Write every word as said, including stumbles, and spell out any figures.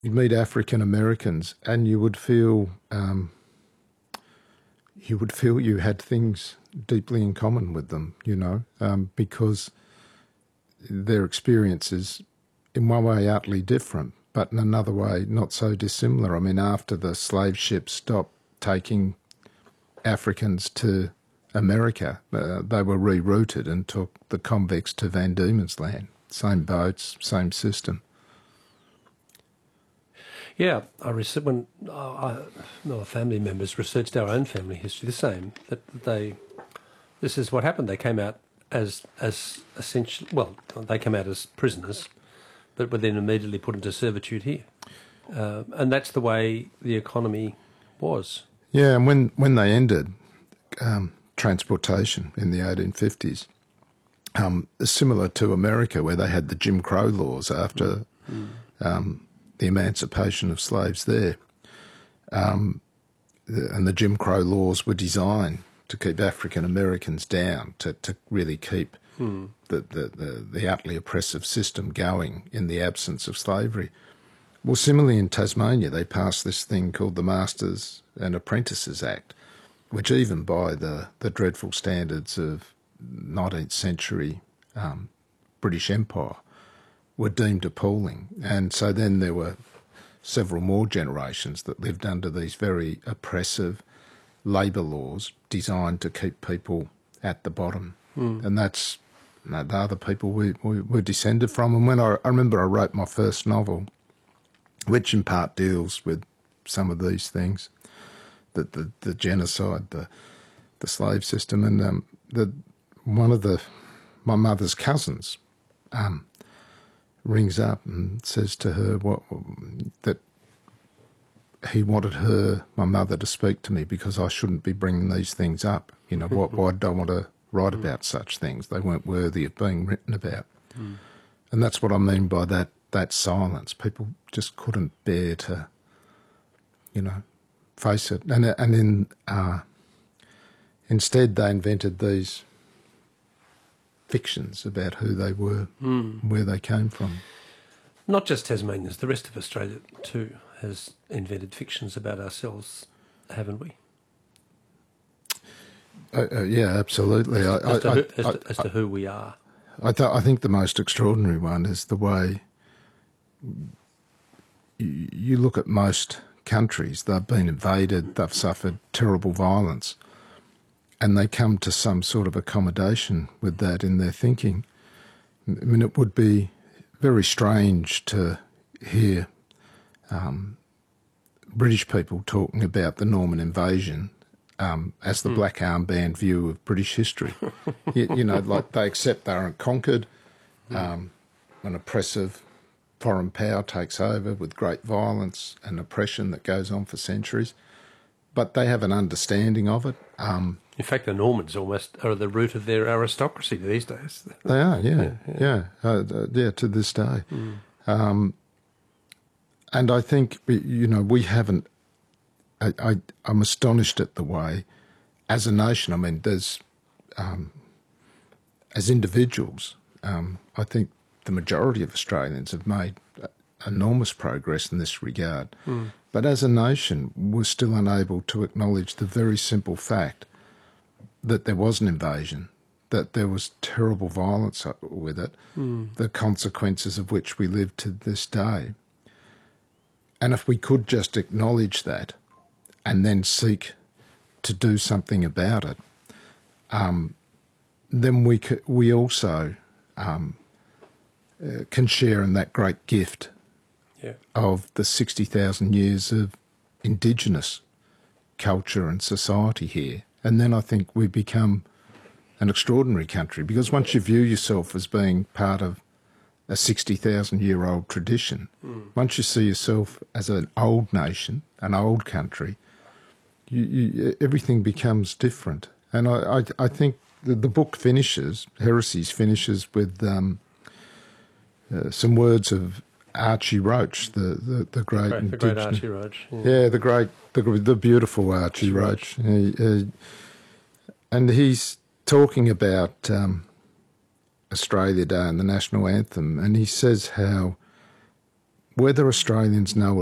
you'd meet African Americans, and you would feel um, you would feel you had things deeply in common with them, you know, um, because their experience is in one way utterly different, but in another way not so dissimilar. I mean, after the slave ships stopped taking Africans to America, uh, they were rerouted and took the convicts to Van Diemen's Land. Same boats, same system. Yeah, I received when uh, I, no, family members researched our own family history. The same that they, this is what happened. They came out as as essentially well. They came out as prisoners, but were then immediately put into servitude here, uh, and that's the way the economy was. Yeah, and when when they ended um, transportation in the eighteen fifties, um, similar to America, where they had the Jim Crow laws after. Mm. Um, the emancipation of slaves there. Um, and the Jim Crow laws were designed to keep African Americans down, to, to really keep hmm. the, the, the, the utterly oppressive system going in the absence of slavery. Well, similarly in Tasmania, they passed this thing called the Masters and Apprentices Act, which even by the, the dreadful standards of nineteenth century um, British Empire, were deemed appalling. And so then there were several more generations that lived under these very oppressive labour laws designed to keep people at the bottom. Mm. And that's you know, the other people we, we were descended from. And when I, I remember I wrote my first novel, which in part deals with some of these things, the, the, the genocide, the the slave system, and um, the one of the my mother's cousins um, rings up and says to her what that he wanted her, my mother, to speak to me because I shouldn't be bringing these things up. You know, why, why did I want to write about such things? They weren't worthy of being written about. Mm. And that's what I mean by that that silence. People just couldn't bear to, you know, face it. And and in uh, instead they invented these fictions about who they were, mm. where they came from. Not just Tasmanians, the rest of Australia too has invented fictions about ourselves, haven't we? Uh, uh, yeah, absolutely. As, I, as, to, I, who, as, I, to, as to who we are. I, th- I think the most extraordinary one is the way you, you look at most countries. They've been invaded, they've suffered terrible violence, and they come to some sort of accommodation with that in their thinking. I mean, it would be very strange to hear um, British people talking about the Norman invasion um, as the mm. black armband view of British history. you, you know, like they accept they are conquered, um, an oppressive foreign power takes over with great violence and oppression that goes on for centuries, but they have an understanding of it. Um, In fact, the Normans almost are the root of their aristocracy these days. They are, yeah, yeah, yeah, uh, uh, yeah to this day. Mm. Um, and I think, you know, we haven't, I, I, I'm astonished at the way, as a nation, I mean, there's, um, as individuals, um, I think the majority of Australians have made enormous progress in this regard. Mm. But as a nation, we're still unable to acknowledge the very simple fact that there was an invasion, that there was terrible violence with it, mm. the consequences of which we live to this day. And if we could just acknowledge that and then seek to do something about it, um, then we c- we also um, uh, can share in that great gift yeah. of the sixty thousand years of Indigenous culture and society here. And then I think we become an extraordinary country, because once you view yourself as being part of a sixty thousand year old tradition, mm. once you see yourself as an old nation, an old country, you, you, everything becomes different. And I, I, I think the, the book finishes, Heresies finishes with um, uh, some words of Archie Roach, the, the, the great... The great, the great Archie Roach. Yeah. yeah, the great, the, the beautiful Archie Roach. Roach. He, uh, and he's talking about um, Australia Day and the national anthem, and he says how whether Australians know